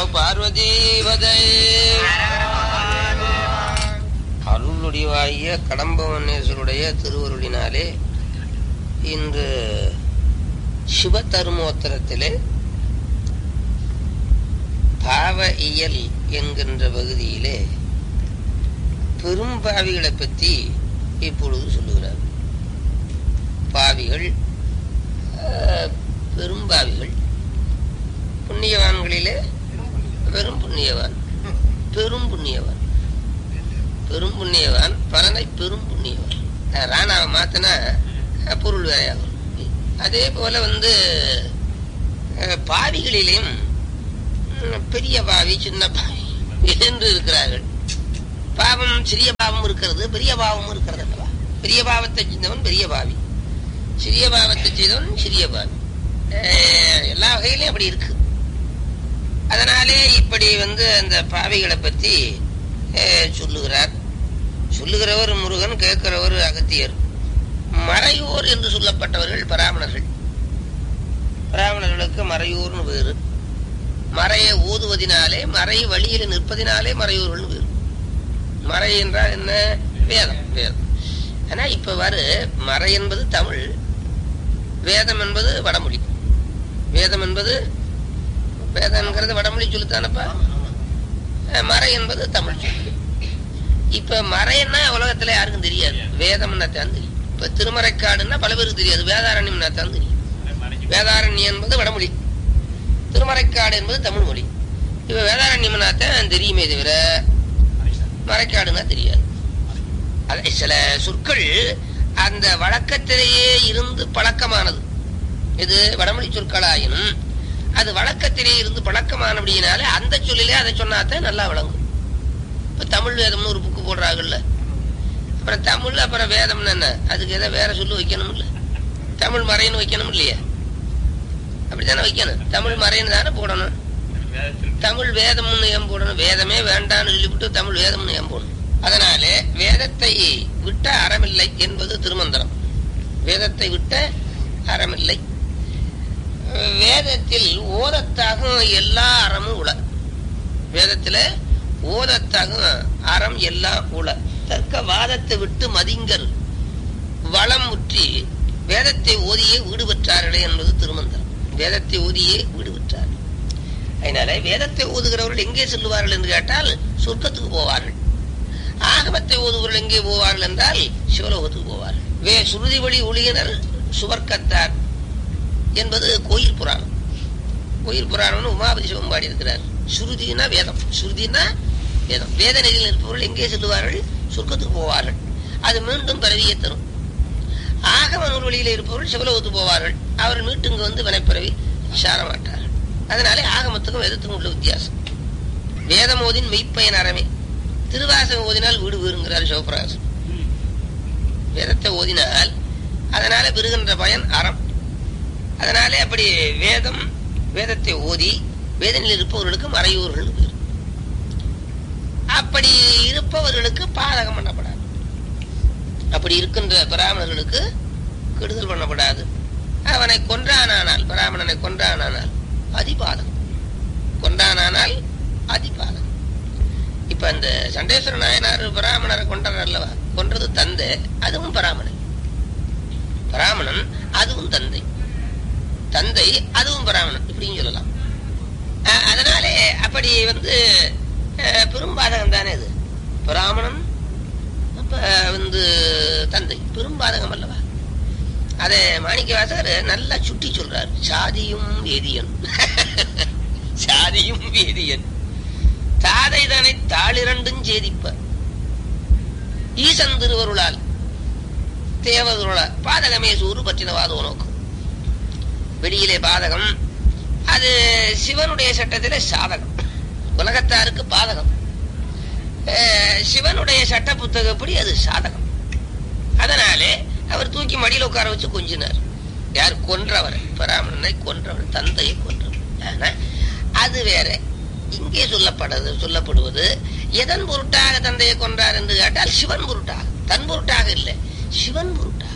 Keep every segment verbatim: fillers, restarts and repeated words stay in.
பார்வதீபதை அருளுடையவாகிய கடம்பவனேஸ்வருடைய திருவருளினாலே இன்று சிவதர்மோத்தரத்திலே பாவ இயல் என்கின்ற பகுதியிலே பெரும்பாவிகளை பற்றி இப்பொழுது சொல்லுகிறார். பாவிகள், பெரும்பாவிகள், புண்ணியவான்களிலே பெரும் புண்ணியவான், பெரும் புண்ணியவான், பெரும் புண்ணியவான், பலனை பெரும் புண்ணியவான். ராணாவை மாத்தினா பொருள் வேறையாகும். அதே போல வந்து பாவிகளிலேயும் பெரிய பாவி, சின்ன பாவி என்று இருக்கிறார்கள். பாவம் சிறிய பாவம் இருக்கிறது, பெரிய பாவமும் இருக்கிறது அல்லவா? பெரிய பாவத்தை செய்தவன் பெரிய பாவி, சிறிய பாவத்தை செய்தவன் சிறிய பாவி. எல்லா வகையிலும் அப்படி இருக்கு. அதனாலே இப்படி வந்து அந்த பாவிகளை பற்றி சொல்லுகிறார். சொல்லுகிறவர் முருகன், கேட்கிறவர் அகத்தியர். மறையோர் என்று சொல்லப்பட்டவர்கள் பிராமணர்கள். பிராமணர்களுக்கு மறையோர்னு பேரு. மறையை ஓதுவதினாலே, மறை வழியில் நிற்பதினாலே மறையோர்கள் பேரு. மறை என்றால் என்ன? வேதம். வேதம் ஆனா இப்ப வரு மறை என்பது தமிழ், வேதம் என்பது வடமொழி. வேதம் என்பது வேதம்ங்கிறது வடமொழி சொல்லுத்தானப்பா. மறை என்பது தமிழ் சொல்லு. இப்ப மறைன்னா உலகத்துல யாருக்கும் தெரியாது, வேதம்னா தான் தெரியும். இப்ப திருமறைக்காடுன்னா பல பேருக்கு தெரியாது, வேதாரண்யம்னா தான் தெரியும். வேதாரண்யம் என்பது வடமொழி, திருமறைக்காடு என்பது தமிழ் மொழி. இப்ப வேதாரண்யம்னா தான் தெரியுமே தவிர மறைக்காடுன்னா தெரியாது. அது சில சொற்கள் அந்த வழக்கத்திலேயே இருந்து பழக்கமானது. இது வடமொழி சொற்களாயினும் அது வழக்கத்திலேயே இருந்து பழக்கமானபடியினாலே அந்த சொல்லிலே அதை சொன்னாத்தான் நல்லா விளங்கும். இப்ப தமிழ் வேதம்னு ஒரு புக்கு போடுறாங்கல்ல, அப்புறம் தமிழ் அப்புறம் வேதம்னு என்ன, அதுக்கு எதை வேற சொல்லு வைக்கணும் இல்ல? தமிழ் மறைன்னு வைக்கணும் இல்லையா? அப்படித்தானே வைக்கணும். தமிழ் மறைன்னு தானே போடணும். தமிழ் வேதம்னு ஏன் போடணும்? வேதமே வேண்டான்னு சொல்லிவிட்டு தமிழ் வேதம்னு ஏன் போடணும்? அதனாலே வேதத்தை விட்ட அறமில்லை என்பது திருமந்திரம். வேதத்தை விட்ட அறமில்லை. வேதத்தில் ஓதத்தாகும் எல்லா அறமும் உள. வேதத்துல ஓதத்தாகும் அறம் எல்லாம் உள. தர்க்க வாதத்தை விட்டு மதிங்கர் வளம் முற்றி வேதத்தை ஓதியே வீடு பெற்றார்களே என்பது திருமந்திரம். வேதத்தை ஓதியே வீடு பெற்றார்கள். அதனால வேதத்தை ஓதுகிறவர்கள் எங்கே செல்லுவார்கள் என்று கேட்டால் சொர்க்கத்துக்கு போவார்கள். ஆகமத்தை ஓதுகிறவர்கள் எங்கே போவார்கள் என்றால் சிவலோகத்துக்கு போவார்கள். வே சுருதி வழி ஒளியினர் சுவர்க்கத்தார் என்பது கோயில் புராணம். கோயில் புராணம்னு உமாபதி சிவம் பாடி இருக்கிறார். சுருதினா வேதம், சுருதினா வேதம். வேத நெறியில் இருப்பவர்கள் எங்கே செல்லுவார்கள்? சொர்க்கத்துக்கு போவார்கள். அது மீண்டும் பிறவியை தரும். ஆகம நூல் வழியில் இருப்பவர்கள் சிவலோகத்துக்கு போவார்கள். அவர்கள் மீட்டுங்க வந்து வினைப்பிறவி சார மாட்டார்கள். அதனாலே ஆகமத்துக்கும் வேதத்துக்கும் உள்ள வித்தியாசம். வேதம் ஓதின் மெய்ப்பயன் அறமே, திருவாசகம் ஓதினால் வீடு வீருங்கிறார் சிவபிரகாசம். வேதத்தை ஓதினால் அதனால பெறுகின்ற பயன் அறம். அதனாலே அப்படி வேதம், வேதத்தை ஓதி வேதனில் இருப்பவர்களுக்கு மறையோர்கள் பேர். அப்படி இருப்பவர்களுக்கு பாதகம் பண்ணப்படாது. அப்படி இருக்கின்ற பிராமணர்களுக்கு கெடுதல் பண்ணப்படாது. அவனை கொன்றானால், பிராமணனை கொன்றானால் அதிபாதம், கொண்டானால் அதிபாதம். இப்ப அந்த சண்டேஸ்வர நாயனார் பிராமணரை கொண்டார் அல்லவா? கொன்றது தந்தை, அதுவும் பிராமணன். பிராமணன் அதுவும் தந்தை, தந்தை அதுவும் பிராமணன், இப்படின்னு சொல்லலாம். அதனாலே அப்படி வந்து பெரும்பாதகம் தானே இது. பிராமணன் அப்ப வந்து தந்தை பெரும்பாதகம் அல்லவா? அதை மாணிக்க வாசகர் நல்லா சுட்டி சொல்றார். சாதியும் வேதியன், சாதியும் வேதியன் தாதை தனை தாளிரண்டும் சேதிப்ப ஈசன் திருவருளால் தேவருளால் பாதகமே சூறு பற்றினவாதோ நோக்கம். வெளியிலே பாதகம், அது சிவனுடைய சட்டத்திலே சாதகம், உலகத்தாருக்கு பாதகம். சிவனுடைய சட்ட புத்தகப்படி அது சாதகம். அதனாலே அவர் தூக்கி மடியில் உட்கார வச்சு கொஞ்சினார். யார்? கொன்றவர், பிராமணனை கொன்றவர், தந்தையை கொன்றவர். அது வேற. இங்கே சொல்லப்படுது சொல்லப்படுவது எதன் பொருட்டாக தந்தையை கொன்றார் என்று கேட்டால் சிவன் பொருட்டாக, தன் பொருட்டாக இல்லை, சிவன் பொருட்டாக.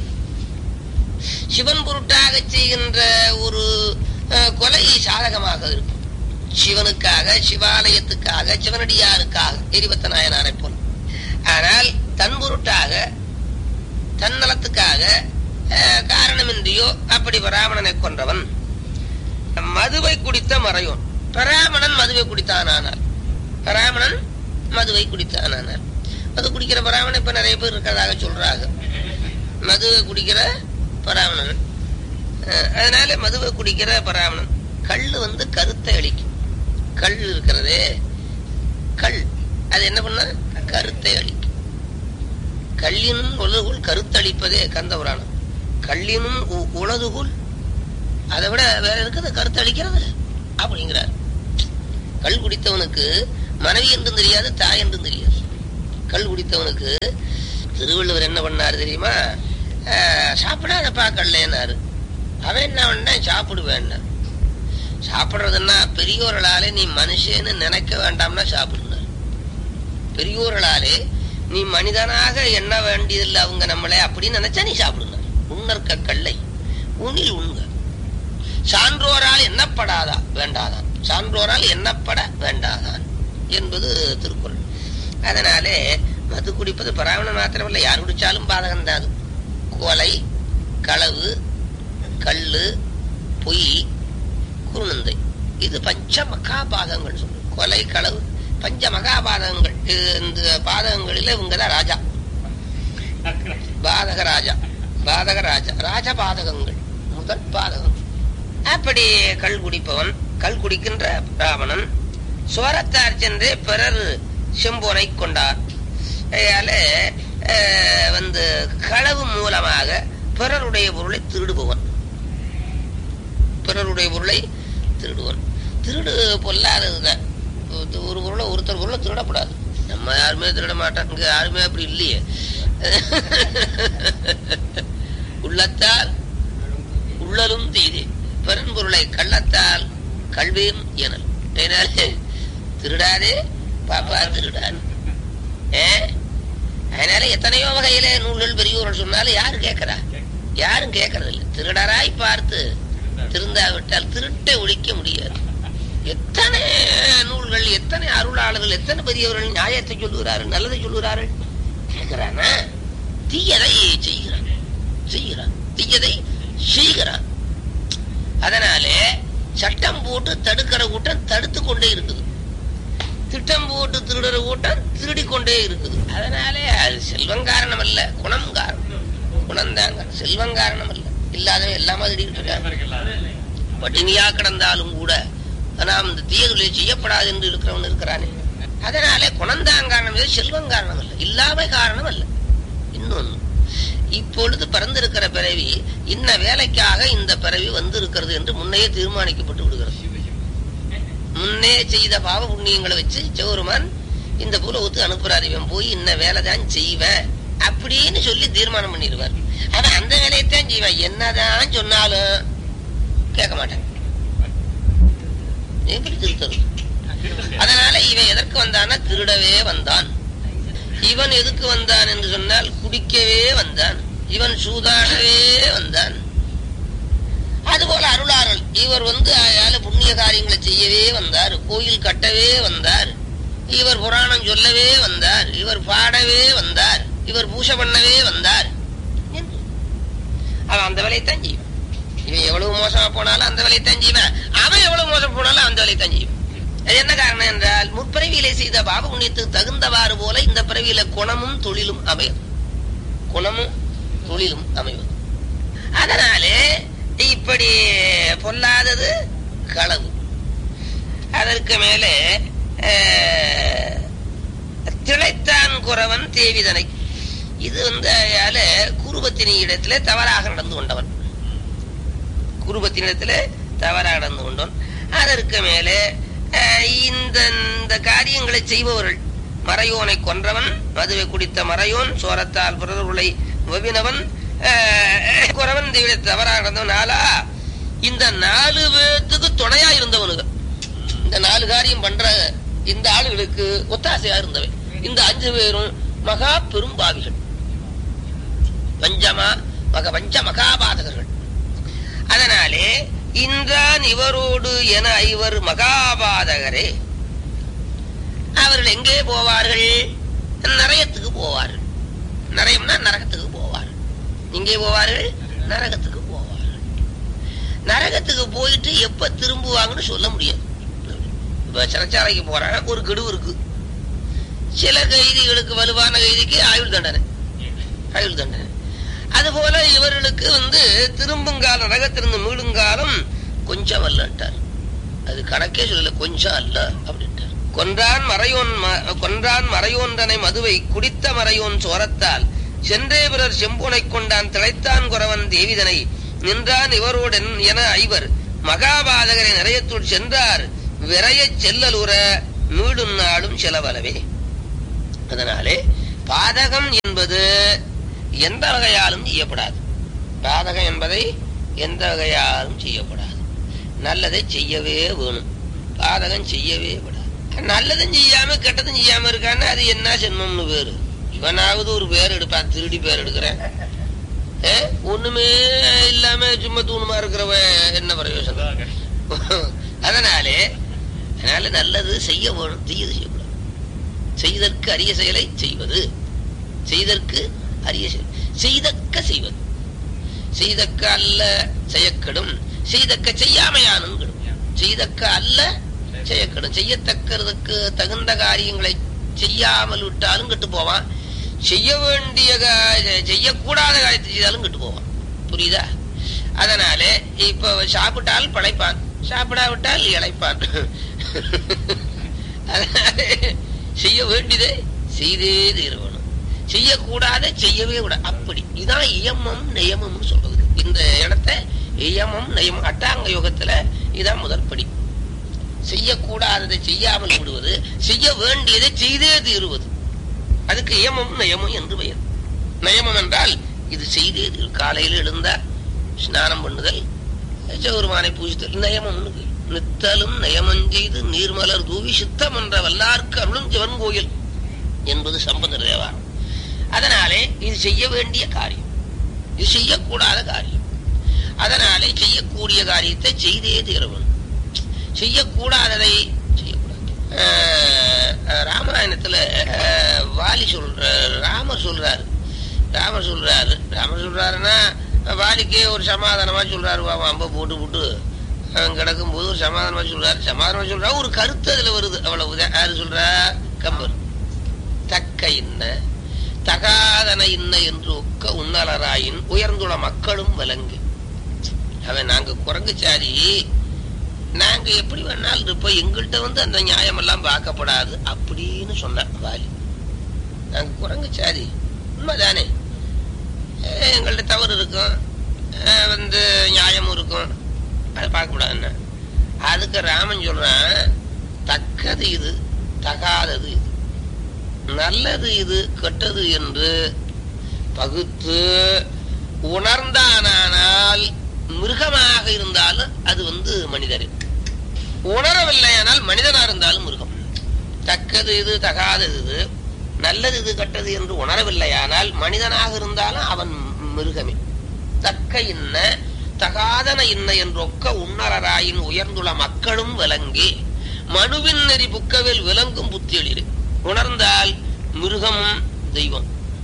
சிவன் பொருட்டாக செய்கின்ற ஒரு கொலை சாதகமாக இருக்கும். சிவனுக்காக, சிவாலயத்துக்காக, சிவனடியாருக்காக எரிபத்த நாயனாரை போல. ஆனால் தன் பொருட்டாக, தன்னலத்துக்காக காரணமின்றியோ அப்படி பிராமணனை கொன்றவன். மதுவை குடித்த மறையோன். பிராமணன் மதுவை குடித்தானால், பிராமணன் மதுவை குடித்தானால், மது குடிக்கிற பிராமணன் இப்ப நிறைய பேர் இருக்கிறதாக சொல்றாங்க. மதுவை குடிக்கிற பிராமணன், அதனால மதுவை குடிக்கிற பிராமணன். கல் வந்து கருத்தை அளிக்கும். கல் இருக்கிறதே, கல் அது என்ன பண்ண? கருத்தை அளிக்கும். கல்லினும் உலகுள் கருத்தளிப்பதே கந்த புராணம். கல்லினும் உலகுள் அதை விட வேற இருக்குது கருத்து அளிக்கிறது அப்படிங்கிறார். கல் குடித்தவனுக்கு மனைவி என்றும் தெரியாது, தாய் என்றும் தெரியாது. கல் குடித்தவனுக்கு திருவள்ளுவர் என்ன பண்ணாரு தெரியுமா? சாப்பிடாதப்பா கல்லேனாரு. அவன் என்ன பண்ண? சாப்பிடுவேன். சாப்பிடுறதுன்னா பெரியோர்களாலே நீ மனுஷன்னு நினைக்க வேண்டாம்னா சாப்பிடுனார். பெரியோர்களாலே நீ மனிதனாக எண்ண வேண்டியதில்லை அவங்க நம்மளே அப்படின்னு நினைச்சா நீ சாப்பிடுனார். உன்னற்க கல்லை உன்னில் உண்க, சான்றோரால் எண்ணப்படாதா வேண்டாதான், சான்றோரால் எண்ணப்பட வேண்டாதான் என்பது திருக்குறள். அதனாலே மது குடிப்பது பிராமணன் மாத்திரமல்ல, யார் குடிச்சாலும் பாதகம் தான். அது கொலை, களவு, கள்ளு, பொய், குறுநந்தை, இது பஞ்ச மகாபாதகங்கள் சொல்லு. கொலை, களவு பஞ்ச மகாபாதகங்கள். இந்த பாதகங்களில் இவங்கதான் ராஜா, பாதக ராஜா, பாதக ராஜா, ராஜ பாதகங்கள் முதல் பாதகம். அப்படி கள் குடிப்பவன், கள் குடிக்கின்ற பிராமணன் சோரத்தார் சென்றே பிறர் செம்போனை கொண்டார். அதனால வந்து களவு மூலமாக பிறருடைய பொருளை திருடுபவன், பிறருடைய பொருளை திருடுவன். திருடு பொல்லாததுதான். ஒரு பொருளை ஒருத்தர் பொருளை திருடப்படாது. நம்ம யாருமே திருட மாட்டோம், இங்க யாருமே அப்படி இல்லையே. உள்ளத்தால் உள்ளலும் தீதே, பெரும்பொருளை கள்ளத்தால் கல்வியும் எனல். திருடாதே பாப்பா திருடான். அதனால எத்தனையோ வகையில நூல்கள் பெரியவர்கள் சொன்னாலும் யாரு கேட்கிறா? யாரும் கேட்கறது இல்லை. திருடராய் பார்த்து திருந்தாவிட்டால் திருட்டை ஒழிக்க முடியாது. எத்தனை நூல்கள், எத்தனை அருளாளர்கள், எத்தனை பெரியவர்கள் நியாயத்தை சொல்லுகிறார்கள், நல்லதை சொல்லுகிறார்கள். கேட்கிறானா? தீயதை செய்கிறான், செய்கிறான் தீயதை செய்கிறான். அதனாலே சட்டம் போட்டு தடுக்கிற கூட்டம் தடுத்து கொண்டே இருக்குது, திட்டம் போட்டு திருடுற கூட்டம் திருடிக்கொண்டே இருக்குது. அதனாலே அது செல்வம் காரணம் அல்ல, குணம் காரணம். குணம் தாங்க, செல்வம் காரணம் அல்ல. இல்லாதவன் எல்லாமே திருடிக்கிட்டு இருக்காங்க. பட்டினியா கிடந்தாலும் கூட நாம் இந்த தீயதொழில் செய்யப்படாது என்று இருக்கிறவன் இருக்கிறானே. அதனாலே குணந்தான் காரணம், செல்வம் காரணம் அல்ல, இல்லாமை காரணம் அல்ல. இன்னொன்னு, இப்பொழுது பிறந்திருக்கிற பிறவி இன்ன வேலைக்காக இந்த பிறவி வந்து இருக்கிறது என்று முன்னையே தீர்மானிக்கப்பட்டு விடுகிறது. முன்னே செய்த பாவ புண்ணியங்களை வச்சு சிவருமான் இந்த பூலோகத்துக்கு அனுப்புறாரு. இவன் போய் இன்ன வேலை தான் செய்வேன் அப்படின்னு சொல்லி தீர்மானம் பண்ணிடுவார். அவன் அந்த வேலையைத்தான் செய்வான். என்னதான் சொன்னாலும் கேட்க மாட்டான். எப்படி திருத்தது? அதனால இவன் எதற்கு வந்தான்னா திருடவே வந்தான். இவன் எதுக்கு வந்தான் என்று சொன்னால் குடிக்கவே வந்தான். இவன் சூதாடவே வந்தான். அதுபோல அருளாளர் இவர் வந்து அயால புண்ணிய காரியங்களை செய்யவே வந்தார், கோயில் கட்டவே வந்தார், இவர் புராணம் சொல்லவே வந்தார், இவர் பாடவே வந்தார், இவர் பூஜை பண்ணவே வந்தார். அவன் அந்த வேலையைத்தான் செய்வான். இவன் எவ்வளவு மோசமா போனாலும் அந்த வேலையைத்தான் செய்வான். அவன் எவ்வளவு மோசம் போனாலும் அந்த வேலையைத்தான் செய்வான். அது என்ன காரணம் என்றால் முற்பிறவியிலே செய்த பாப புண்ணியத்துக்கு தகுந்தவாறு போல இந்த பிறவியில குணமும் தொழிலும் அமையும், குணமும் தொழிலும் அமைவது. அதனாலே இப்படி பொல்லாதது களவு. அதற்கு மேலே திளைத்தான் குறவன் தேவிதனை. இது வந்து குருபத்தினி இடத்துல தவறாக நடந்து கொண்டவன், குருபத்தின் இடத்துல தவறாக நடந்து கொண்டவன். அதற்கு மேலே இந்த காரியங்களை செய்பவர்கள் மறையோனை கொன்றவன், மதுவை குடித்த மறையோன், சோரத்தால் பிறர்களை வெவினவன், குறவன் தவறாக நடந்தவனாலா இந்த நாலு பேத்துக்கு துணையா இருந்தவனுங்க. இந்த நாலு காரியம் பண்ற இந்த ஆளுகளுக்கு ஒத்தாசையா இருந்தவன் இந்த அஞ்சு பேரும் மகா பெரும்பாவிகள், பஞ்சமா மக பஞ்ச மகாபாதகர்கள். அதனாலே இன்றான் இவரோடு என ஐவர் மகாபாதகரே. அவர்கள் எங்கே போவார்கள்? நரகத்துக்கு போவார்கள். நரகம்னா நரகத்துக்கு போவார்கள். இங்கே போவார்கள், நரகத்துக்கு போவார்கள். நரகத்துக்கு போயிட்டு எப்ப திரும்புவாங்கன்னு சொல்ல முடியாது. இப்ப சிறைச்சாலைக்கு போறாங்க, ஒரு கெடு இருக்கு. சில கைதிகளுக்கு, வலுவான கைதிக்கு ஆயுள் தண்டனை, ஆயுள் தண்டனை. அதுபோல இவர்களுக்கு வந்து திரும்புங்காலம், நரகத்திலிருந்து மீளுங்காலம் கொஞ்சம் அல்லட்டார். அது கணக்கே சொல்லல, கொஞ்சம் அல்ல அப்படின்ட்டார். கொன்றான் மறையோன் கொன்றான் மறையோன்றனை மதுவை குடித்த மறையோன் சோரத்தால் சென்றே பிறர் செம்புனை கொண்டான் திளைத்தான் குறவன் தேவிதனை நின்றான் இவரோடு என ஐவர் மகாபாதகரை நிறையத்துள் சென்றார் விரைய செல்லலுற மீடும் நாடும் செலவளவே. அதனாலே பாதகம் என்பது எந்த வகையாலும் செய்யப்படாது. பாதகம் என்பதை எந்த வகையாலும் செய்யப்படாது. நல்லதை செய்யவே வேணும். பாதகம் செய்யவே விடாது. நல்லதும் செய்யாம கெட்டதும் செய்யாம இருக்கான்னு அது என்ன சென்மம்னு பேரு. இவனாவது ஒரு பேர் எடுப்பான், திருடி பேர் எடுக்கிறேன். ஒண்ணுமே இல்லாம சும்மா தூணுமா இருக்கிறவ என்ன பிரயோசனம்? அதனாலே அதனால நல்லது செய்ய வேணும், தீயது செய்யக்கூடாது. செய்தற்கு அரிய செயலை செய்வது, செய்தற்கு அரிய செயல், செய்தக்க செய்வது. செய்தக்க அல்ல செய்யக்கெடும், செய்தக்க செய்யாமையானும் கெடும். செய்தக்க அல்ல செய்யக்கெடும். செய்யத்தக்கிறதுக்கு தகுந்த காரியங்களை செய்யாமல் விட்டாலும் கெட்டு போவான். செய்ய வேண்டிய செய்யக்கூடாத காரியத்தை செய்தாலும் கெட்டு போவான். புரியுதா? அதனாலே இப்ப சாப்பிட்டால் பழைப்பான், சாப்பிடாவிட்டால் இழைப்பான். அதனாலே செய்ய வேண்டியதை செய்தே தீரணும், செய்யக்கூடாத செய்யவே கூடாது. அப்படி இதான் இயமம் நியமம் சொல்றது. இந்த இடத்த இயமம் நியமம் அட்டாங்க யோகத்துல இதான் முதற்படி. செய்யக்கூடாததை செய்யாமல் விடுவது, செய்ய வேண்டியதை செய்தே தீருவது. அதுக்கு இயமம் நியமம் என்று பெயர். நியமம் என்றால் இது செய்தே தீரு. காலையில் எழுந்தா ஸ்நானம் பண்ணுதல், சௌருமானை பூஜித்தல் நியமம். நித்தலும் நயமம் செய்து நீர்மலர் தூவி சித்தம் என்ற வல்லார்க்கு அருளும் சிவன் கோயில் என்பது சம்பந்தர் தேவாரம். அதனாலே இது செய்ய வேண்டிய காரியம், இது செய்யக்கூடாத காரியம். அதனாலே செய்யக்கூடிய காரியத்தை செய்தே தீர வேண்டும். செய்யக்கூடாததை செய்யக்கூடாது. ராமாயணத்துல வாலி சொல்ற ராமர் சொல்றாரு ராமர் சொல்றாரு ராமர் சொல்றாருன்னா வாலிக்கே ஒரு சமாதானமா சொல்றாரு. அம்ப போட்டு போட்டு அவன் கிடக்கும் போது ஒரு சமாதானமா சொல்றாரு. சமாதானமா சொல்றா, ஒரு கருத்து அதுல வருது. அவ்வளவு யாரு சொல்றா? கம்பர். தக்க இன்ன தகாதன இன்ன என்று ஒக்க உன்னலராயின் உயர்ந்துள்ள மக்களும் விலங்கு. அவன் நாங்க குரங்கு சாதி, நாங்க எப்படி வேணாலும் இருப்போம், எங்கள்கிட்ட வந்து அந்த நியாயம் எல்லாம் பார்க்கப்படாது அப்படின்னு சொன்ன வாலி. நாங்க குரங்கு சாதி, உண்மைதானே, எங்கள்கிட்ட தவறு இருக்கும், வந்து நியாயமும் இருக்கும், அதை பார்க்கப்படாது. என்ன அதுக்கு ராமன் சொல்றான், தக்கது இது தகாதது இது, நல்லது இது கெட்டது என்று பகுத்து உணர்ந்தானால் மிருகமாக இருந்தாலும் அது வந்து மனிதர், உணரவில்லையானால் மனிதனா இருந்தாலும் மிருகம். தக்கது இது தகாதது இது, நல்லது இது கெட்டது என்று உணரவில்லையானால் மனிதனாக இருந்தாலும் அவன் மிருகமே. தக்க இன்ன தகாதன இன்ன என்றொக்க உன்னராயின் உயர்ந்துள்ள மக்களும் விலங்கி மனுவின் நெறி புக்கவில் விலங்கும் புத்தியளிரு. உணர்ந்தால் மிருகமும் தெய்வம்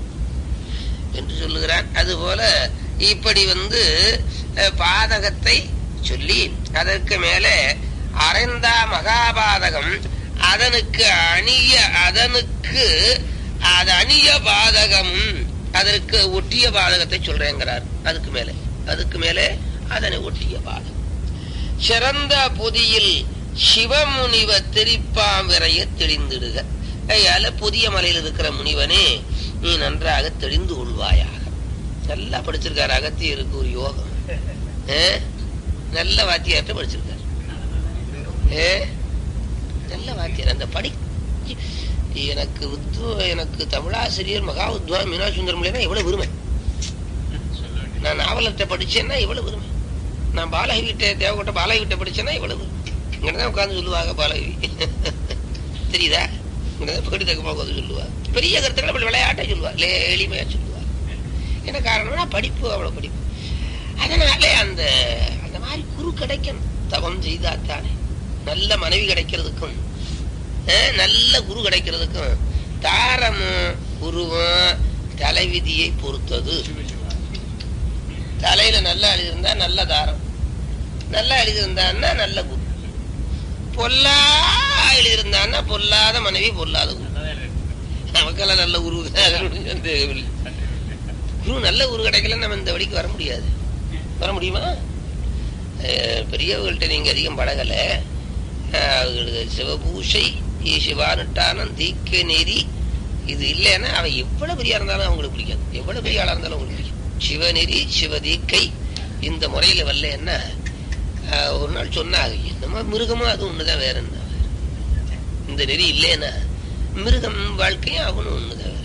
என்று சொல்லுகிறான். அதுபோல இப்படி வந்து பாதகத்தை சொல்லி அதற்கு மேலே அரைந்தா மகாபாதகம் அதனுக்கு அணிய அதனுக்கு அது அணிய பாதகமும் அதற்கு ஒட்டிய பாதகத்தை சொல்றேங்கிறார். அதுக்கு மேலே அதுக்கு மேலே அதனை ஒட்டிய பாதகம். சிறந்த பொதியில் சிவமுனிவ திரிப்பாம் விரைய தெளிந்திடுக. கையால புதிய மலையில் இருக்கிற முனிவனே, நீ நன்றாக தெளிந்து கொள்வாயாக. நல்லா படிச்சிருக்காரு அகத்தியருக்கு ஒரு யோகம். நல்ல வாத்தியார்ட்ட படிச்சிருக்காரு. ஏ நல்ல வாத்தியார். அந்த படி எனக்கு எனக்கு தமிழாசிரியர் மகா உத்வா மீனாட்சி சுந்தரம் இல்லைன்னா எவ்வளவு பெருமை. நான் நாவலர்கிட்ட படிச்சேன்னா எவ்வளவு பெருமை. நான் பாலகி வீட்டை தேவகோட்டை பாலகி வீட்டை படிச்சேன்னா எவ்வளவு இங்கதான் உட்காந்து சொல்லுவாங்க. பாலகி தெரியுதா? சொல்லுவா பெரிய கருத்துக்களை அப்படி விளையாட்டை சொல்லுவா, எளிமையா சொல்லுவா. என்ன காரணம்னா படிப்பு, அவ்வளவு படிப்பு. அதனாலே அந்த அந்த மாதிரி குரு கிடைக்கணும். தவம் செய்தாத்தானே நல்ல மனைவி கிடைக்கிறதுக்கும் நல்ல குரு கிடைக்கிறதுக்கும் தாரமும் குருவும் தலைவிதியை பொறுத்தது. தலையில நல்லா எழுதியிருந்தா நல்ல தாரம், நல்லா எழுதியிருந்தான்னா நல்ல குரு, பொல்லா எழுதியிருந்தான்னா பொல்லாத மனைவி பொல்லாத குரு. நமக்கெல்லாம் நல்ல குரு குரு நல்ல குரு கிடைக்கல நம்ம இந்த வழிக்கு வர முடியாது. வர முடியுமா? பெரியவர்கள்ட்ட நீங்க அதிகம் பழகல, அவங்களுக்கு சிவபூஷை சிவானுட்டானம் தீக்க நெறி இது இல்லைன்னா அவன் எவ்வளவு பெரியா இருந்தாலும் அவங்களுக்கு பிடிக்காது, எவ்வளவு பெரிய ஆளா இருந்தாலும் அவங்களுக்கு பிடிக்கும். சிவநெறி சிவதீக்கை இந்த முறையில வரலன்னா ஒரு நாள் சொன்னாங்க, என்னமா மிருகமா அது ஒண்ணுதான், வேற என்ன இந்த நெறி இல்லைன்னா மிருகம் வாழ்க்கையும் அவனும் ஒண்ணுதான்.